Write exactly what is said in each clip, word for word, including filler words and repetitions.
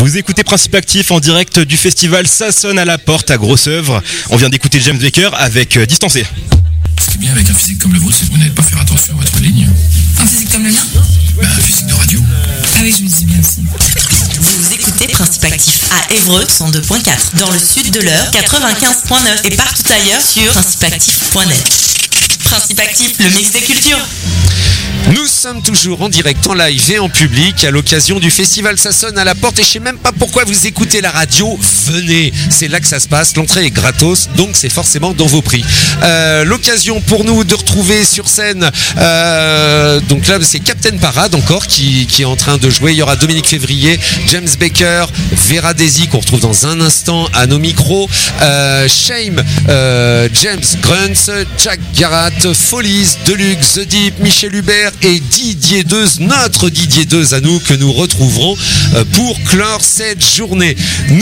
Vous écoutez Principe Actif en direct du festival Ça sonne à la porte à Grosse-Oeuvre. On vient d'écouter James Baker avec euh, Distancé. Ce qui est bien avec un physique comme le vôtre, c'est que vous n'allez pas faire attention à votre ligne. Un physique comme le mien? Ben, un physique de radio. Ah oui, je me dis bien aussi. Vous écoutez Principe Actif à Évreux cent deux point quatre, dans le sud de l'Eure quatre-vingt-quinze point neuf et partout ailleurs sur principe actif point net. Principe Actif, le mix des cultures. Nous sommes toujours en direct, en live et en public à l'occasion du festival Ça sonne à la porte et je sais même pas pourquoi vous écoutez la radio, venez, c'est là que ça se passe, l'entrée est gratos donc c'est forcément dans vos prix. Euh, l'occasion pour nous de retrouver sur scène, euh, donc là c'est Captain Parade encore qui, qui est en train de jouer, il y aura Dominique Février, James Baker, Vera Daisy qu'on retrouve dans un instant à nos micros, euh, Shame, euh, James Grunts, Jack Garat, Follies, Deluxe, The Deep, Michel Hubert et Didier Deuze, notre Didier Deuze à nous que nous retrouverons pour clore cette journée.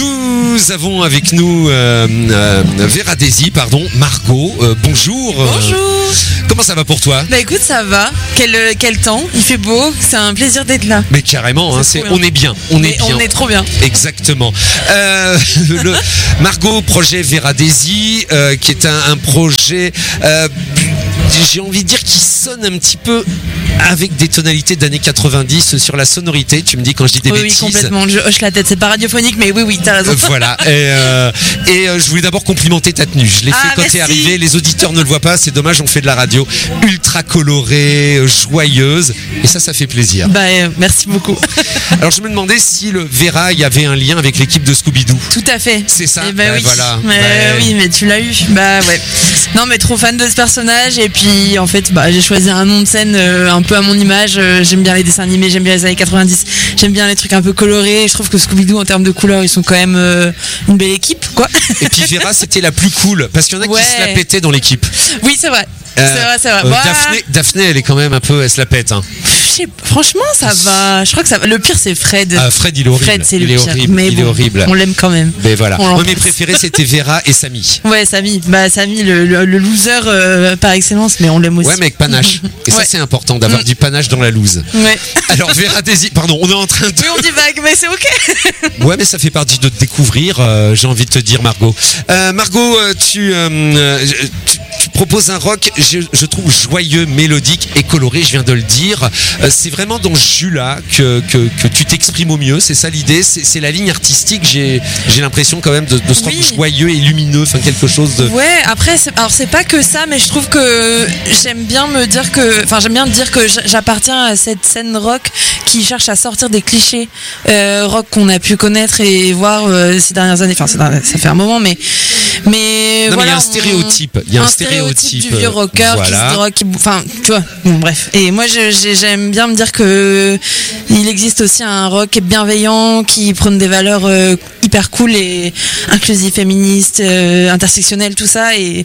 Nous avons avec nous euh, euh, Vera Daisy, pardon, Margot, euh, bonjour. Bonjour. Comment ça va pour toi? Bah écoute, ça va. Quel, quel temps, il fait beau, c'est un plaisir d'être là. Mais carrément, hein, c'est, c'est on est bien, on Mais est bien. On est trop bien. Exactement. Euh, le, Margot, projet Vera Daisy, euh, qui est un, un projet, euh, j'ai envie de dire, qui sonne un petit peu avec des tonalités d'années quatre-vingt-dix sur la sonorité. Tu me dis quand je dis des oui, bêtises. Oui, complètement. Je hoche la tête. C'est pas radiophonique, mais oui, oui, t'as raison. Euh, voilà. Et, euh, et euh, je voulais d'abord complimenter ta tenue. Je l'ai Ah, fait quand merci. t'es arrivé. Les auditeurs ne le voient pas. C'est dommage. On fait de la radio ultra colorée, euh, joyeuse. Et ça, ça fait plaisir. Bah, euh, merci beaucoup. Alors, je me demandais si le Vera, il y avait un lien avec l'équipe de Scooby-Doo. Tout à fait. C'est ça. Eh ben Ouais, oui. voilà. Mais Ouais. oui, mais tu l'as eu. Bah ouais. Non, mais trop fan de ce personnage. Et puis, en fait, bah, j'ai choisi un nom de scène euh, un peu à mon image. Euh, j'aime bien les dessins animés, j'aime bien les années quatre-vingt-dix. J'aime bien les trucs un peu colorés. Je trouve que Scooby-Doo, en termes de couleurs, ils sont quand même euh, une belle équipe, quoi. Et puis Vera, c'était la plus cool parce qu'il y en a Ouais. qui se la pétaient dans l'équipe. Oui, c'est vrai. Euh, c'est vrai, c'est vrai. euh, Bah, Daphné, Daphné, elle est quand même un peu, elle se la pète. Hein. je sais pas, franchement, ça va. Je crois que ça va. Le pire, c'est Fred. Ah, Fred, il est horrible. Fred, c'est le il est pire. horrible. Mais il bon, est horrible. on l'aime quand même. Mais voilà. On Moi, l'embrasse. mes préférés, c'était Vera et Samy. Ouais, Samy. Bah, Samy, le, le, le loser euh, par excellence, mais on l'aime aussi. Ouais, mais avec panache. Et ça, Ouais. c'est important d'avoir Mm. du panache dans la loose. Ouais. Alors, Vera Daisy, pardon, on est en train de. Oui, on divague, mais c'est ok. Ouais, mais ça fait partie de te découvrir, euh, j'ai envie de te dire, Margot. Euh, Margot, euh, tu, euh, tu, tu proposes un rock, je, je trouve joyeux, mélodique et coloré, je viens de le dire. Euh, c'est vraiment dans ce jus-là que, que, que tu t'exprimes au mieux, c'est ça l'idée, c'est, c'est la ligne artistique, j'ai, j'ai l'impression quand même de, de ce rock Oui. joyeux et lumineux, enfin quelque chose de... Ouais, après, c'est, alors c'est pas que ça, mais je trouve que j'aime bien me dire que, enfin, j'aime bien dire que j- j'appartiens à cette scène rock qui cherche à sortir des clichés euh, rock qu'on a pu connaître et voir euh, ces dernières années. Enfin, c'est dans- ça fait un moment, mais mais Non, mais il y voilà. a un on- stéréotype, il y a un, un stéréotype, du vieux rocker voilà. qui se drogue, qui bou- enfin, tu vois. Bon, bref. Et moi, je- j'ai- j'aime bien me dire que il existe aussi un rock bienveillant qui prône des valeurs euh, hyper cool et inclusif, féministe, euh, intersectionnel, tout ça, et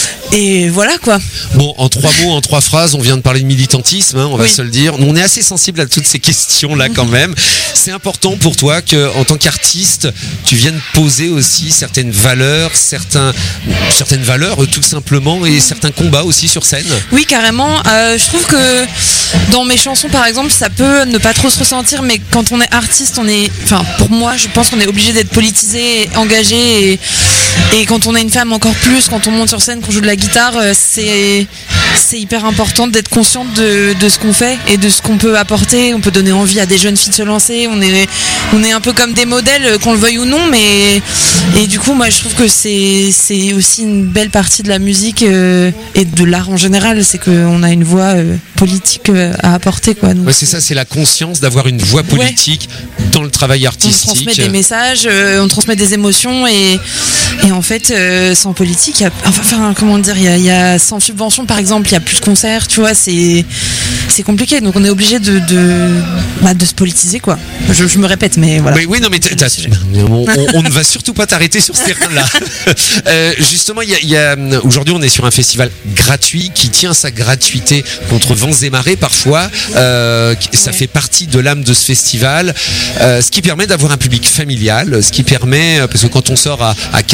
et voilà quoi. Bon, en trois mots, en trois phrases, on vient de parler de militantisme, hein, on va Oui. se le dire. On est assez sensible à toutes ces questions-là quand même. C'est important pour toi que, en tant qu'artiste, tu viennes poser aussi certaines valeurs, certains, certaines valeurs euh, tout simplement, et certains combats aussi sur scène. Oui, carrément. Euh, je trouve que dans mes chansons, par exemple, ça peut ne pas trop se ressentir, mais quand on est artiste, on est, enfin, pour moi, je pense qu'on est obligé d'être politisé, engagé, et, et quand on est une femme encore plus, quand on monte sur scène, qu'on joue de la guitare, euh, c'est c'est hyper important d'être consciente de, de ce qu'on fait et de ce qu'on peut apporter. On peut donner envie à des jeunes filles de se lancer. On est on est un peu comme des modèles, qu'on le veuille ou non, mais et du coup, moi, je trouve que c'est c'est aussi une belle partie de la musique euh, et de l'art en général, c'est qu'on a une voix euh, politique euh, à apporter, quoi. Donc, Ouais, c'est ça, c'est la conscience d'avoir une voix politique dans le travail on artistique. transmet des messages, euh, on transmet des émotions, et, et en fait, euh, sans politique, il y a, enfin, enfin, comment dire, il y a, il y a sans subvention, par exemple, il y a plus de concerts, tu vois, c'est c'est compliqué. Donc on est obligé de de, bah, de se politiser, quoi. Je, je me répète, mais voilà. Oui, oui, non, mais t'as- t'as- on, on- on ne va surtout pas t'arrêter sur ce terrain-là. Euh, justement, il y a, il y a, aujourd'hui, on est sur un festival gratuit qui tient sa gratuité contre vents et marées parfois. Euh, qui- ça Ouais. fait partie de l'âme de ce festival, euh, ce qui permet d'avoir un public familial, ce qui permet, parce que quand on sort à, à quatre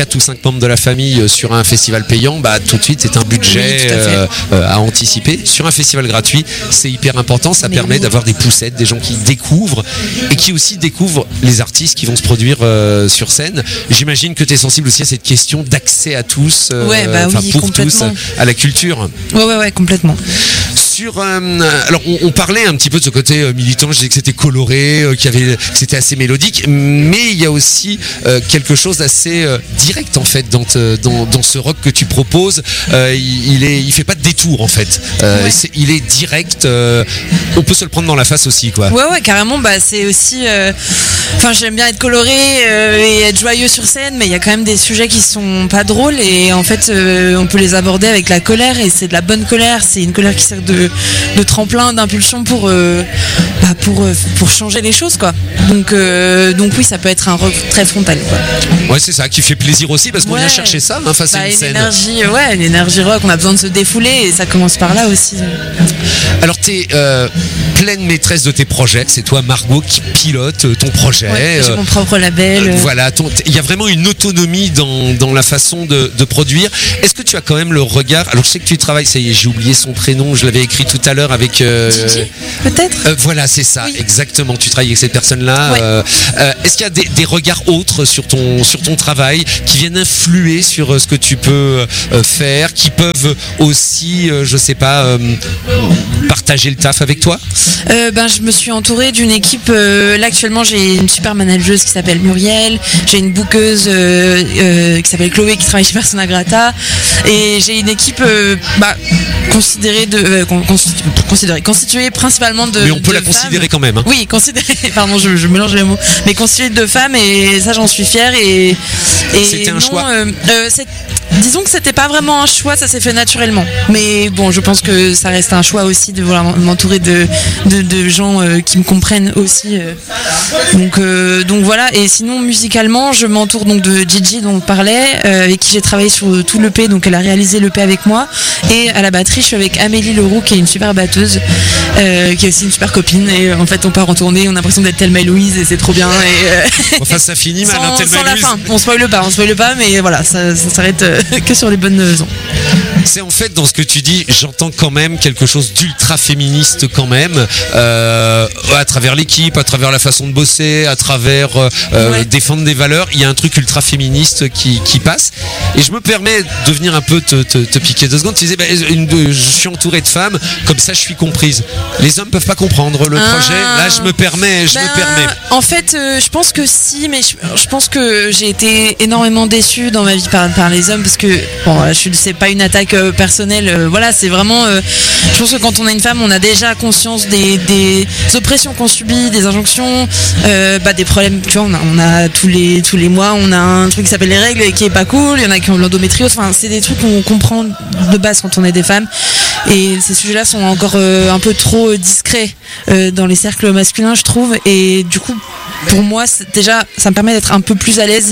quatre ou cinq membres de la famille euh, sur un festival payant, bah tout de suite c'est un budget Oui, tout à fait. euh, euh, à anticiper. Sur un festival gratuit, c'est hyper important, ça Mais permet oui. d'avoir des poussettes, des gens qui découvrent et qui aussi découvrent les artistes qui vont se produire euh, sur scène. J'imagine que tu es sensible aussi à cette question d'accès à tous, euh, Ouais, bah enfin oui, pour tous, complètement. à la culture. Ouais, ouais, ouais, complètement. Sur, euh, alors on, on parlait un petit peu de ce côté euh, militant, je disais que c'était coloré, euh, qu'il y avait, que c'était assez mélodique, mais il y a aussi euh, quelque chose d'assez euh, direct en fait dans, te- dans, dans ce rock que tu proposes. Euh, il, il est, il fait pas de détour en fait. Euh, Ouais. c'est- il est direct. euh, on peut se le prendre dans la face aussi quoi. Ouais, ouais, carrément. Bah, c'est aussi. euh, Enfin, j'aime bien être coloré euh, et être joyeux sur scène, mais il y a quand même des sujets qui sont pas drôles et en fait, euh, on peut les aborder avec la colère et c'est de la bonne colère. C'est une colère qui sert de, de tremplin, d'impulsion pour euh, bah, pour euh, pour changer les choses, quoi. Donc euh, donc oui, ça peut être un rock très frontal, quoi. Ouais, c'est ça qui fait plaisir aussi parce qu'on Ouais. vient chercher ça hein, face Bah, à une une scène. énergie, ouais, une énergie rock. On a besoin de se défouler et ça commence par là aussi. Alors tu es euh, pleine maîtresse de tes projets. C'est toi Margot qui pilote euh, ton projet. Ouais, j'ai Euh, mon propre label. Euh, Voilà, ton- il y a vraiment une autonomie dans, dans la façon de, de produire. Est-ce que tu as quand même le regard? Alors je sais que tu travailles, ça y est, j'ai oublié son prénom, je l'avais écrit tout à l'heure avec. euh, Gigi, peut-être. euh, voilà, c'est ça, Oui. exactement. Tu travailles avec cette personne-là. Ouais. Euh, euh, Est-ce qu'il y a des, des regards autres sur ton sur ton travail qui viennent influer sur euh, ce que tu peux euh, faire, qui peuvent aussi, euh, je sais pas, euh, partager le taf avec toi? Euh, ben, je me suis entourée d'une équipe. euh, là, actuellement, j'ai une super manageuse qui s'appelle Muriel. J'ai une bookeuse euh, euh, qui s'appelle Chloé qui travaille chez Persona Grata. Et j'ai une équipe euh, bah, considérée de euh, con- constitu- considérée, constituée principalement de. Mais on peut de la considérer femmes. quand même. Hein. Oui, considérée. Pardon, je, je mélange les mots. Mais constituée de femmes et ça, j'en suis fière. Et, et C'était un non, choix. euh, euh, c'est- Disons que c'était pas vraiment un choix, ça s'est fait naturellement. Mais bon, je pense que ça reste un choix aussi de vouloir m'entourer de, de, de gens euh, qui me comprennent aussi. euh. Donc, euh, donc voilà. Et sinon, musicalement, je m'entoure donc de Gigi dont on parlait, euh, avec qui j'ai travaillé sur tout l'E P. Donc elle a réalisé l'E P avec moi. Et à la batterie, je suis avec Amélie Leroux, qui est une super batteuse, euh, qui est aussi une super copine. Et euh, en fait, on part en tournée, on a l'impression d'être Thelma et Louise et c'est trop bien. Et, euh, Enfin, ça finit mal. hein, sans, Thelma sans et la Louise. fin, on spoile pas, on spoile pas, mais voilà, ça, ça s'arrête euh, que sur les bonnes ondes. C'est en fait dans ce que tu dis, j'entends quand même quelque chose d'ultra féministe quand même, euh, à travers l'équipe, à travers la façon de bosser, à travers euh, Ouais. défendre des valeurs. Il y a un truc ultra féministe qui, qui passe. Et je me permets de venir un peu te, te, te piquer deux secondes. Tu disais, bah, une, de- je suis entouré de femmes, comme ça je suis comprise. Les hommes peuvent pas comprendre le Ah. projet. Là, je me permets, je Ben, me permets. En fait, euh, je pense que si, mais je, je pense que j'ai été énormément déçue dans ma vie par, par les hommes parce que bon, voilà, je c'est pas une attaque euh, personnelle. euh, voilà, c'est vraiment. euh, je pense que quand on est une femme, on a déjà conscience des, des oppressions qu'on subit, des injonctions, euh, bah, des problèmes. Tu vois, on a, on a tous les tous les mois, on a un truc qui s'appelle les règles et qui est pas cool. Il y en a qui ont l'endométriose. Enfin, c'est des trucs qu'on comprend de base quand on est des femmes. Et ces sujets-là sont encore euh, un peu trop euh, discrets euh, dans les cercles masculins, je trouve. Et du coup, pour moi, c'est- déjà, ça me permet d'être un peu plus à l'aise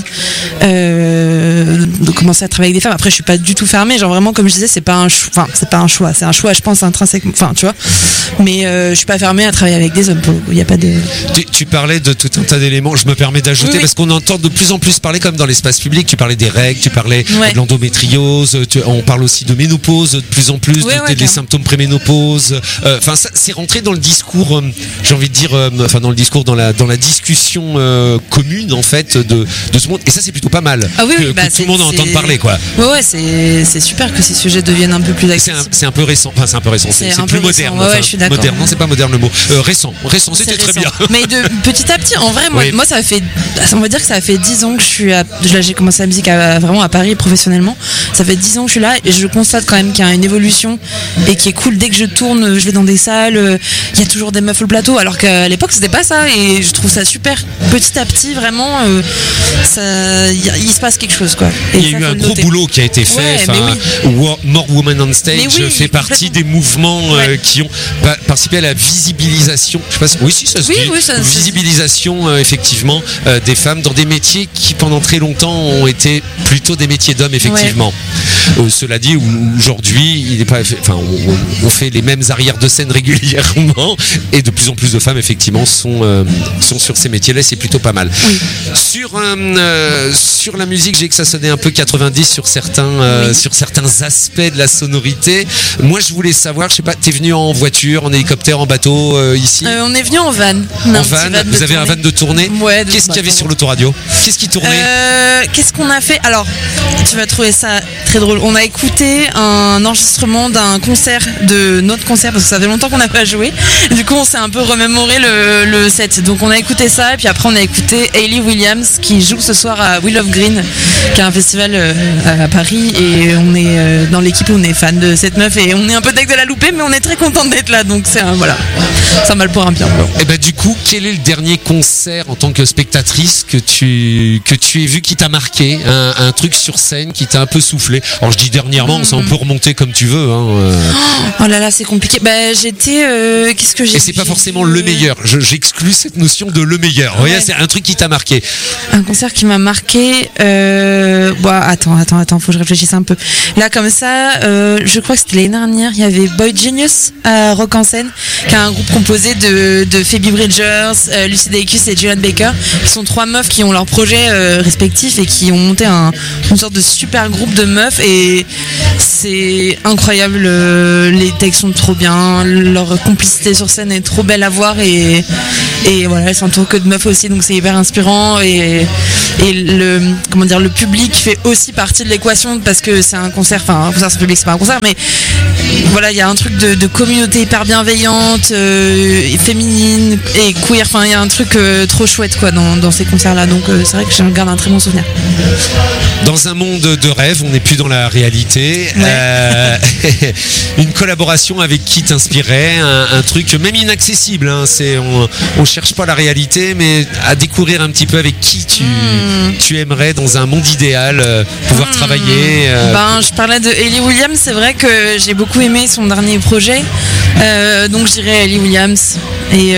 euh, de commencer à travailler avec des femmes. Après, je suis pas du tout fermée. Genre vraiment, comme je disais, c'est pas un choix. Enfin, c'est pas un choix. C'est un choix, je pense, intrinsèquement. Enfin, tu vois. Mais euh, je suis pas fermée à travailler avec des hommes. Pour le coup, il y a pas de. Tu, tu parlais de tout un tas d'éléments, je me permets d'ajouter, Oui, oui. parce qu'on entend de plus en plus parler comme dans l'espace public, tu parlais des règles, tu parlais Ouais. de l'endométriose, tu- on parle aussi de ménopause de plus en plus, Ouais, de- ouais, des carrément. symptômes préménopause, euh, enfin ça c'est rentré dans le discours, euh, j'ai envie de dire, euh, enfin dans le discours, dans la, dans la discussion euh, commune en fait de, de ce monde, et ça c'est plutôt pas mal, Ah oui, que, oui, bah, que tout c'est- le monde en entende c'est- parler quoi. Ouais, ouais, c'est c'est super que ces sujets deviennent un peu plus C'est un, accessibles. c'est un peu récent, enfin c'est un peu récent, c'est C'est c'est un plus peu récent, moderne, ouais, ouais, enfin, je suis d'accord. moderne, non c'est pas moderne le mot, euh, récent, récent c'était C'est très récent. bien. Mais de petit à petit, en vrai, moi, Oui. moi ça fait, on va dire que ça fait dix ans que je suis à, là, j'ai commencé la musique à, vraiment à Paris professionnellement. Ça fait dix ans que je suis là et je constate quand même qu'il y a une évolution et qui est cool. Dès que je tourne, je vais dans des salles, euh, il y a toujours des meufs au plateau, alors qu'à l'époque c'était pas ça et je trouve ça super. Petit à petit, vraiment, euh, ça, il y a- il se passe quelque chose quoi. Et Il y a ça, eu faut un le gros noter. boulot qui a été fait. Ouais, enfin, mais Wo- More Women on Stage Mais oui, fait partie complètement. des mouvements euh, Ouais. qui ont pa- participé à la visibilisation. Je sais pas si- oui, si ça se Oui, dit. oui, ça se dit. Visibilisation euh, effectivement euh, des femmes dans des métiers qui pendant très longtemps ont été plutôt des métiers d'hommes effectivement. Euh, cela dit, aujourd'hui, il est pas, enfin, on, on fait les mêmes arrières de scène régulièrement et de plus en plus de femmes effectivement sont euh, sont sur ces métiers-là. C'est plutôt pas mal. Sur un, euh, sur sur la musique, j'ai que ça sonnait un peu quatre-vingt-dix sur certains, euh, Oui. sur certains aspects de la sonorité. Moi, je voulais savoir, je sais pas, t'es venu en voiture, en hélicoptère, en bateau euh, ici Euh, on est venu en van. On a En un petit van, de vous avez un tournée. van de tournée. Ouais, de- Qu'est-ce qu'il y avait bah, sur l'autoradio? Qu'est-ce qui tournait? Euh, Qu'est-ce qu'on a fait? Alors, tu vas trouver ça très drôle. On a écouté un enregistrement d'un concert, de notre concert, parce que ça fait longtemps qu'on n'a pas joué. Du coup, on s'est un peu remémoré le, le set. Donc, on a écouté ça, et puis après, on a écouté Hayley Williams, qui joue ce soir à Wheel of Green, qui est un festival euh, à Paris. Et on est euh, dans l'équipe, on est fan de cette meuf, et on est un peu deck de la louper, mais on est très content d'être là. Donc, c'est un, voilà, ça mal pour un bien. Et ben du coup, quel est le dernier concert en tant que spectatrice que tu que tu aies vu qui t'a marqué, un, un truc sur scène qui t'a un peu soufflé? Alors je dis dernièrement, ça on peut remonter comme tu veux. Hein, euh. Oh là là, c'est compliqué. Bah, j'étais. euh, Qu'est-ce que j'ai Et c'est pas j'ai forcément vu, le euh, meilleur. Je- J'exclus cette notion de le meilleur. Vous voyez, Ouais. c'est un truc qui t'a marqué. Un concert qui m'a marqué. Euh... Bon, attends, attends, attends, faut que je réfléchisse un peu. Là, comme ça, euh, je crois que c'était l'année dernière, il y avait Boy Genius à Rock en Seine, qui est un groupe composé de, de Phoebe Bridgers, euh, Lucy Dacus et Julian Baker, qui sont trois meufs qui ont leurs projets euh, respectifs et qui ont monté un, une sorte de super groupe de meufs. Et c'est incroyable. euh, Les textes sont trop bien, leur complicité sur scène est trop belle à voir, et, et voilà, elles s'entourent que de meufs aussi, donc c'est hyper inspirant. Et, et le, comment dire, le public fait aussi partie de l'équation, parce que c'est un concert, enfin un concert c'est public, c'est pas un concert, mais voilà, il y a un truc de, de communauté hyper bienveillante, euh, et féminine et queer, enfin il y a un truc euh, trop chouette quoi dans, dans ces concerts là, donc euh, c'est vrai que j'en garde un très bon souvenir. Dans un monde de rêve, on n'est plus dans la réalité. Ouais. Euh, une collaboration avec qui t'inspirait, un, un truc même inaccessible. Hein, c'est on, on cherche pas la réalité, mais à découvrir un petit peu avec qui tu tu aimerais dans un monde idéal euh, pouvoir travailler. euh, Ben, je parlais de Hayley Williams, c'est vrai que j'ai beaucoup aimé son dernier projet, euh, donc je dirais Hayley Williams. Et,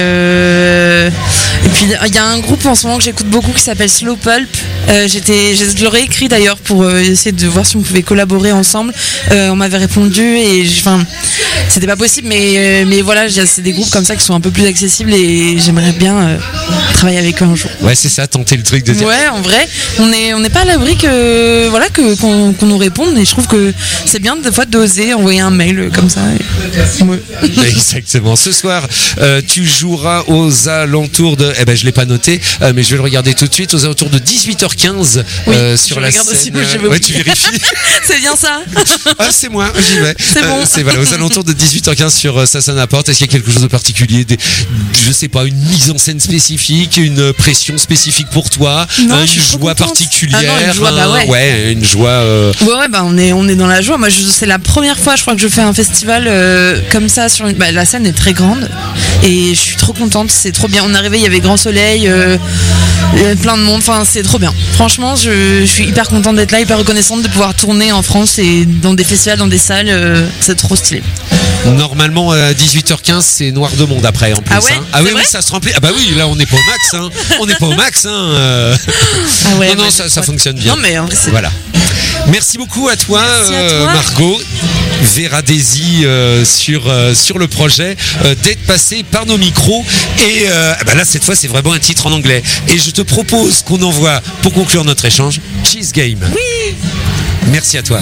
euh, et puis il y a un groupe en ce moment que j'écoute beaucoup qui s'appelle Slow Pulp. Euh, j'étais, je l'aurais écrit d'ailleurs pour euh, essayer de voir si on pouvait collaborer ensemble. Euh, on m'avait répondu et j'ai- enfin, c'était pas possible, mais euh, mais voilà, j'ai- c'est des groupes comme ça qui sont un peu plus accessibles et j'aimerais bien euh, travailler avec eux un jour. Ouais, c'est ça, tenter le truc de dire. Ouais, en vrai, on est on n'est pas à l'abri que voilà que qu'on qu'on nous réponde, et je trouve que c'est bien des fois d'oser envoyer un mail comme ça. et- ouais. Exactement. Ce soir, euh, tu joueras aux alentours de. Eh ben, je l'ai pas noté, euh, mais je vais le regarder tout de suite. Aux alentours de dix-huit heures quinze Oui, euh, je sur la regarde scène. aussi, moi, j'avais ouais, oublié. tu vérifies. C'est bien ça. Ah, c'est moi, j'y vais. C'est bon. c'est voilà, aux alentours de dix-huit heures quinze sur euh, Ça sonne à la porte. Est-ce qu'il y a quelque chose de particulier, des, je sais pas, une mise en scène spécifique, une pression spécifique pour toi, Non, hein, je suis une trop joie contente. particulière, Ah non, une joie, bah hein, ouais. une joie. euh, Ouais, ouais, bah on est, on est dans la joie. Moi, je- c'est la première fois, je crois, que je fais un festival euh, comme ça. Sur une... bah, la scène est très grande et je suis trop contente. C'est trop bien. On est arrivé, il y avait grand soleil, euh, euh, plein de monde. Enfin, c'est trop bien. Franchement, je, je suis hyper contente d'être là, hyper reconnaissante de pouvoir tourner en France et dans des festivals, dans des salles. euh, c'est trop stylé. Normalement, à dix-huit heures quinze, c'est noir de monde après en plus. Ah ouais, hein. Ah c'est oui, oui, vrai ça se remplit. Ah bah oui, là on n'est pas au max. Hein. On n'est pas au max. Hein. euh. Ah ouais, non, non, ouais, ça, je ça crois. fonctionne bien. Non, mais en vrai, c'est Voilà. Merci beaucoup à toi, Merci à euh, toi. Margot. Vera Daisy euh, sur, euh, sur le projet, euh, d'être passé par nos micros. Et euh, bah là, cette fois, c'est vraiment un titre en anglais. Et je te propose qu'on envoie, pour conclure notre échange, Cheese Game. Oui. Merci à toi.